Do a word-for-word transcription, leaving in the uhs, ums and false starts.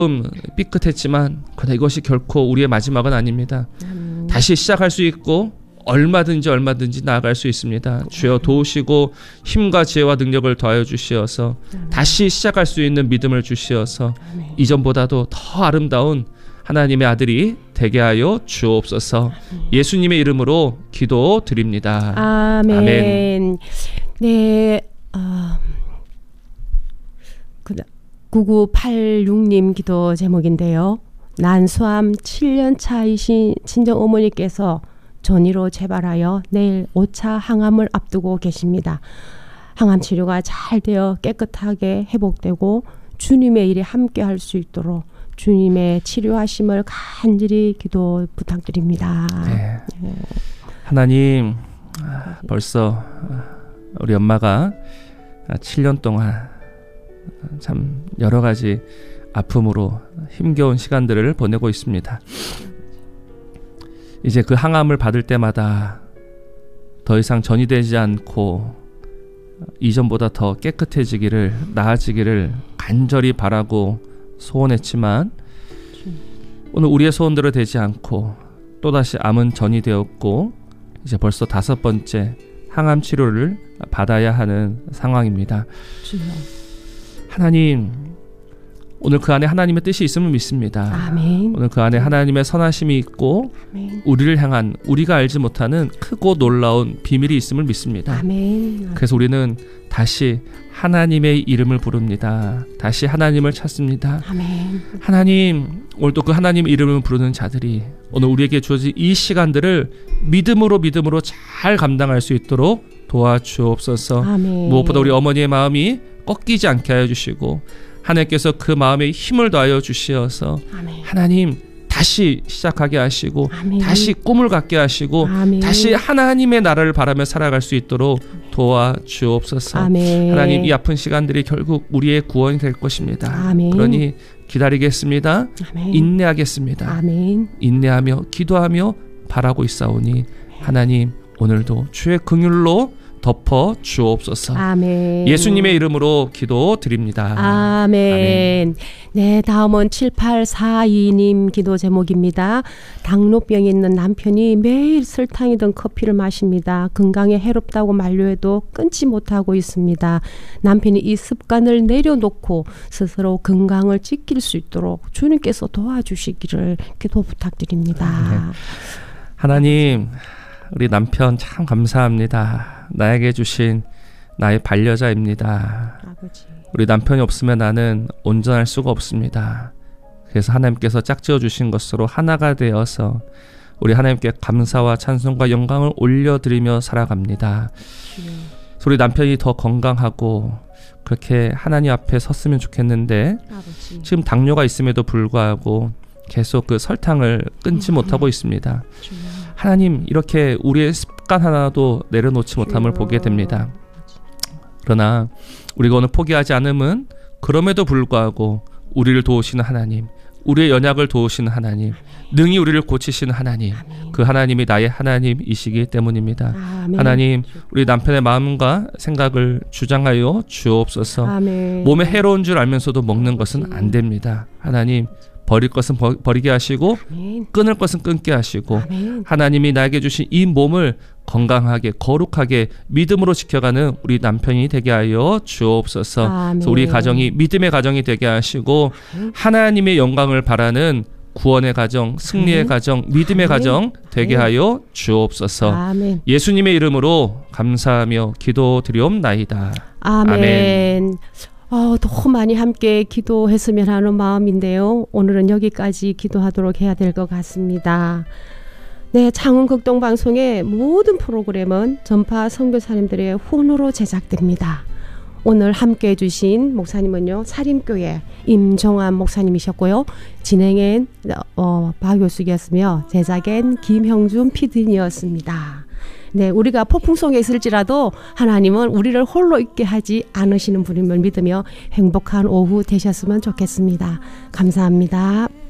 삐끗했지만 그러나 이것이 결코 우리의 마지막은 아닙니다. 음. 다시 시작할 수 있고 얼마든지 얼마든지 나아갈 수 있습니다. 주여 도우시고 힘과 지혜와 능력을 더하여 주시어서 음. 다시 시작할 수 있는 믿음을 주시어서 음. 이전보다도 더 아름다운 하나님의 아들이 되게 하여 주옵소서. 음. 예수님의 이름으로 기도드립니다. 아멘. 아멘. 네. 어... 구구팔육 님 기도 제목인데요. 난소암 칠 년 차이신 친정 어머니께서 전이로 재발하여 내일 오 차 항암을 앞두고 계십니다. 항암 치료가 잘 되어 깨끗하게 회복되고 주님의 일에 함께 할 수 있도록 주님의 치료하심을 간절히 기도 부탁드립니다. 네. 네. 하나님, 벌써 우리 엄마가 칠 년 동안 참 여러 가지 아픔으로 힘겨운 시간들을 보내고 있습니다. 이제 그 항암을 받을 때마다 더 이상 전이 되지 않고 이전보다 더 깨끗해지기를, 나아지기를 간절히 바라고 소원했지만 오늘 우리의 소원대로 되지 않고 또다시 암은 전이 되었고 이제 벌써 다섯 번째 항암 치료를 받아야 하는 상황입니다. 주여. 하나님, 오늘 그 안에 하나님의 뜻이 있음을 믿습니다. 아멘. 오늘 그 안에 하나님의 선하심이 있고 아멘. 우리를 향한 우리가 알지 못하는 크고 놀라운 비밀이 있음을 믿습니다. 아멘. 그래서 우리는 다시 하나님의 이름을 부릅니다. 다시 하나님을 찾습니다. 아멘. 하나님, 오늘 또 그 하나님 이름을 부르는 자들이 오늘 우리에게 주어진 이 시간들을 믿음으로 믿음으로 잘 감당할 수 있도록 도와주옵소서. 아멘. 무엇보다 우리 어머니의 마음이 꺾이지 않게 하여 주시고 하나님께서 그 마음에 힘을 더하여 주시어서 아멘. 하나님 다시 시작하게 하시고 아멘. 다시 꿈을 갖게 하시고 아멘. 다시 하나님의 나라를 바라며 살아갈 수 있도록 도와주옵소서. 아멘. 하나님, 이 아픈 시간들이 결국 우리의 구원이 될 것입니다. 아멘. 그러니 기다리겠습니다. 아멘. 인내하겠습니다. 아멘. 인내하며 기도하며 바라고 있사오니 하나님 오늘도 주의 긍휼로 덮어 주옵소서. 아멘. 예수님의 이름으로 기도드립니다. 아멘. 아멘. 네, 다음은 칠팔사이 님 기도 제목입니다. 당뇨병이 있는 남편이 매일 설탕이든 커피를 마십니다. 건강에 해롭다고 만류해도 끊지 못하고 있습니다. 남편이 이 습관을 내려놓고 스스로 건강을 지킬 수 있도록 주님께서 도와주시기를 기도 부탁드립니다. 네. 하나님, 우리 남편 참 감사합니다. 나에게 주신 나의 반려자입니다. 아버지. 우리 남편이 없으면 나는 온전할 수가 없습니다. 그래서 하나님께서 짝지어 주신 것으로 하나가 되어서 우리 하나님께 감사와 찬송과 영광을 올려드리며 살아갑니다. 음. 우리 남편이 더 건강하고 그렇게 하나님 앞에 섰으면 좋겠는데 아버지. 지금 당뇨가 있음에도 불구하고 계속 그 설탕을 끊지 음. 못하고 있습니다. 주여. 하나님, 이렇게 우리의 습관 하나도 내려놓지 못함을 보게 됩니다. 그러나 우리가 오늘 포기하지 않음은 그럼에도 불구하고 우리를 도우시는 하나님, 우리의 연약을 도우시는 하나님, 능히 우리를 고치시는 하나님, 그 하나님이 나의 하나님이시기 때문입니다. 아멘. 하나님, 우리 남편의 마음과 생각을 주장하여 주옵소서. 아멘. 몸에 해로운 줄 알면서도 먹는 것은 안 됩니다. 하나님, 버릴 것은 버, 버리게 하시고 아멘. 끊을 것은 끊게 하시고 아멘. 하나님이 나에게 주신 이 몸을 건강하게 거룩하게 믿음으로 지켜가는 우리 남편이 되게 하여 주옵소서. 우리 가정이 믿음의 가정이 되게 하시고 아멘. 하나님의 영광을 바라는 구원의 가정, 승리의 아멘. 가정, 믿음의 아멘. 가정 되게 아멘. 하여 주옵소서. 아멘. 예수님의 이름으로 감사하며 기도드리옵나이다. 아멘. 아멘. 어, 더 많이 함께 기도했으면 하는 마음인데요. 오늘은 여기까지 기도하도록 해야 될 것 같습니다. 네, 창원극동방송의 모든 프로그램은 전파 선교사님들의 후원으로 제작됩니다. 오늘 함께해 주신 목사님은요, 사림교회 임정환 목사님이셨고요. 진행엔 어, 박효숙이었으며 제작엔 김형준 피디니였습니다. 네, 우리가 폭풍 속에 있을지라도 하나님은 우리를 홀로 있게 하지 않으시는 분임을 믿으며 행복한 오후 되셨으면 좋겠습니다. 감사합니다.